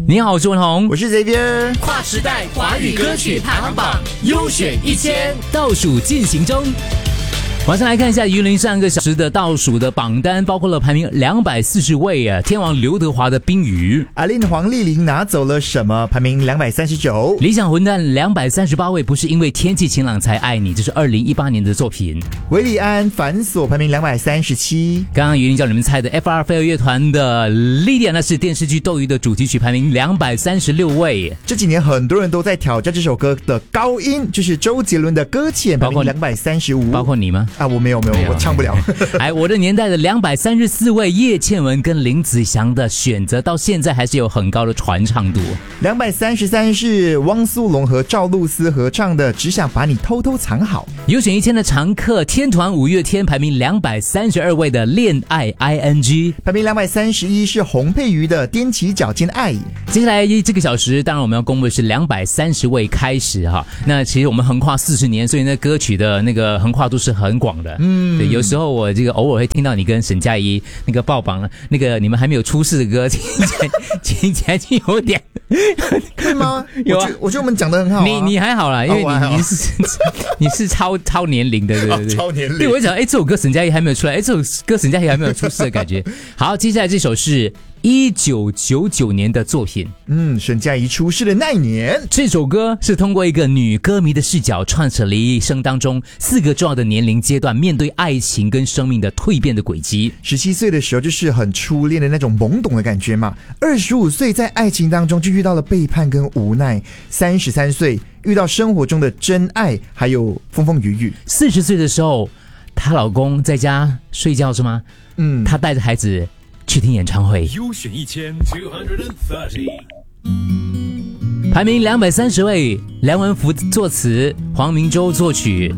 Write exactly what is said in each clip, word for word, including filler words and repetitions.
你好，我是文宏， 我是 Xavier。 跨时代华语歌曲排行榜优选一千倒数进行中。马上来看一下云林上个小时的倒数的榜单，包括了排名两百四十位啊，天王刘德华的《冰雨》， 阿令黄丽玲拿走了什么？排名两百三十九。 理想混蛋两百三十八位，不是因为天气晴朗才爱你，这是二零一八年的作品。 韦礼安反锁排名两百三十七。 刚刚云林叫你们猜的 F R 飞儿乐团的《莉迪亚》，那是电视剧《斗鱼》的主题曲，排名两百三十六位。 这几年很多人都在挑战这首歌的高音，就是周杰伦的《搁浅》，排名两百三十五。 包括你吗？ 啊，我没有没有，没有我唱不了。 哎，我的年代的两百三十四位，叶倩文跟林子祥的选择到现在还是有很高的传唱度。 两百三十三是汪苏泷和赵露思合唱的《只想把你偷偷藏好》。 有选一千的常客天团五月天，排名两百三十二位的《恋爱 I N G》， 排名两百三十一是洪佩瑜的《踮起脚尖爱》。 接下来这个小时，当然我们要公布的是两百三十位开始哈。那其实我们横跨四十年，所以那歌曲的那个横跨度是很广的。嗯，对，有时候我这个偶尔会听到你跟沈佳宜那个爆榜那个你们还没有出世的歌，听起来听起来就有点， 对吗？ 有啊， 我觉得我觉得我们讲得很好、啊。 你你还好啦，因为你、哦、你是你是超超年龄的，对对对， 哦、超年龄。 对，我讲，哎，这首歌沈佳宜还没有出来，哎，这首歌沈佳宜还没有出世的感觉。好，接下来这首是一九九九年的作品， 嗯，沈佳宜出世的那一年。 这首歌是通过一个女歌迷的视角，串扯了一生当中四个重要的年龄阶段，面对爱情跟生命的蜕变的轨迹。 十七岁的时候就是很初恋的那种懵懂的感觉嘛。二十五岁在爱情当中就遇到了背叛跟无奈。三十三岁遇到生活中的真爱，还有风风雨雨。 四十岁的时候，她老公在家睡觉是吗？嗯，她带着孩子去听演唱会。 优选一千 two thirty， 排名两百三十位，梁文福作词，黄明洲作曲。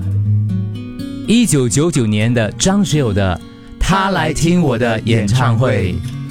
一九九九年的张学友的《他来听我的演唱会》。